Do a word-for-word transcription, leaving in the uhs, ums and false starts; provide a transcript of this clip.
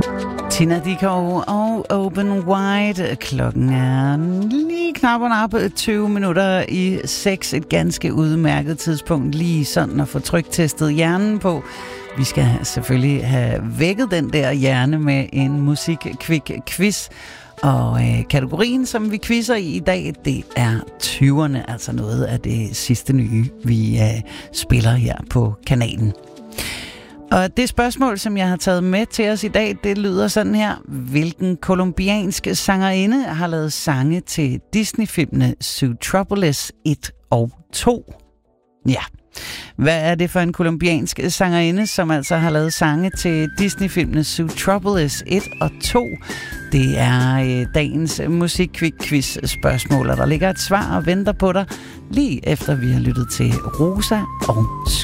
Tina Dickow og Open Wide. Klokken er lige knap og nap tyve minutter i seks. Et ganske udmærket tidspunkt lige sådan at få tryktestet hjernen på. Vi skal selvfølgelig have vækket den der hjerne med en musik-kvik-quiz. Og øh, kategorien, som vi quizzer i i dag, det er tyverne, altså noget af det sidste nye, vi øh, spiller her på kanalen. Og det spørgsmål, som jeg har taget med til os i dag, det lyder sådan her. Hvilken kolumbiansk sangerinde har lavet sange til Disney-filmene Zootropolis et og to? Ja. Hvad er det for en kolumbiansk sangerinde, som altså har lavet sange til Disney-filmene Zootropolis et og to? Det er øh, dagens musik-quiz-spørgsmål, og der ligger et svar og venter på dig, lige efter vi har lyttet til Rosa og